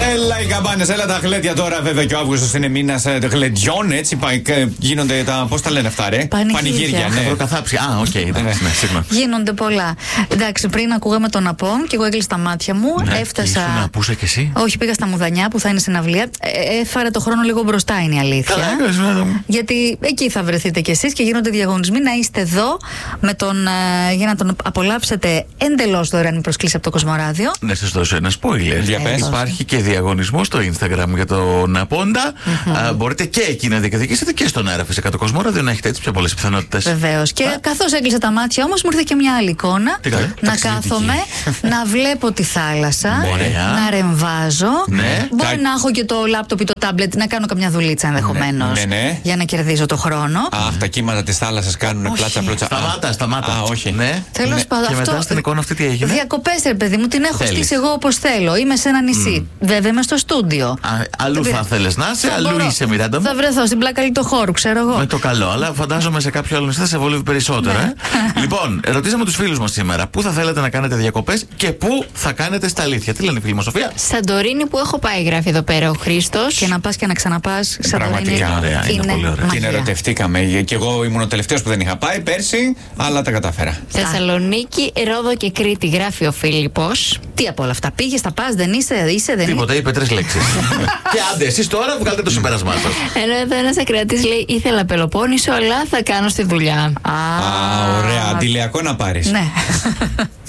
Έλα οι καμπάνες, έλα τα γλέντια τώρα. Βέβαια και ο Αύγουστος είναι μήνας γλεντιών, έτσι. Γίνονται τα. Πώς τα λένε αυτά, ρε? Πανηγύρια, ναι. Προκαθάψη. Α, οκ, εντάξει, ναι, σίγουρα. Γίνονται πολλά. Εντάξει, πριν ακούγαμε τον Απόν και εγώ έκλεισα τα μάτια μου. Ναι, Έφτασα. ήσουν απούσα κι εσύ. Όχι, πήγα στα Μουδανιά που θα είναι στην αυλία. Έφαρε το χρόνο λίγο μπροστά, είναι η αλήθεια. Καλά, γιατί εκεί θα βρεθείτε κι εσείς και γίνονται διαγωνισμοί να είστε εδώ για να τον απολαύσετε εντελώς δωρεάν με προσκλήση από το Κοσμοράδιο. Να σας δώσω ένα spoiler. Υπάρχει και διαγωνισμό στο Instagram για τον Απόντα. Μπορείτε και εκεί να διεκδικήσετε και στον αέρα φυσικά το Κοσμοράδιο να έχετε έτσι πιο πολλές πιθανότητες. Βεβαίως. Και καθώς έκλεισα τα μάτια όμως μου ήρθε και μια άλλη εικόνα. Να κάθομαι, να βλέπω τη θάλασσα, να ρεμβάζω. Μπορεί να έχω και το λάπτοπ ή το τάμπλετ να κάνω καμιά δουλίτσα ενδεχομένως για να κερδίζω το χρόνο. Αχ, τα κύματα της θάλασσας κάνουν πλάτσα. Σταμάτα. Α, όχι. Τέλος πάντων. Και μετά στην εικόνα αυτή τι έγινε? Διακοπές, ρε παιδί μου, την έχω στήσει εγώ όπως θέλω. Είμαι σε ένα νησί. Βέβαια είμαι στο στούντιο. Αλλού θα θέλεις να είσαι, αλλού είσαι, Μιράντα μου. Θα βρεθώ στην πλάκα λιτοχώρου, ξέρω εγώ. Με το καλό, αλλά φαντάζομαι σε κάποιο άλλο νησί θα σε βολεύει περισσότερο. Λοιπόν, ρωτήσαμε τους φίλους μας σήμερα πού θα θέλετε να κάνετε διακοπές και πού θα κάνετε στα αλήθεια. Τι λένε οι φίλοι μας, Σοφία? Σαντορίνη που έχω πάει, γράφει εδώ πέρα ο Χρήστος. Και να πας και να ξαναπάς. Πραγματικά ωραία, είναι πολύ ωραία. Την ερωτευτήκαμε. Και εγώ ήμουν ο τελευταίος που δεν είχα πάει πέρσι, αλλά τα κατάφερα. Θεσσαλονίκη, Ρόδο και Κρήτη, γράφει ο Φίλιππος. Τι από όλα αυτά, πήγες, τα πας, δεν είσαι, δεν Τίποτα, είπε 3 λέξεις. Και άντε, εσείς τώρα βγάλετε το συμπέρασμά σας. Ενώ εδώ ένας ακροατής λέει: ήθελα Πελοπόννησο, αλλά θα κάνω στη δουλειά. Ωραία, αντιλιακό να πάρεις. Ναι.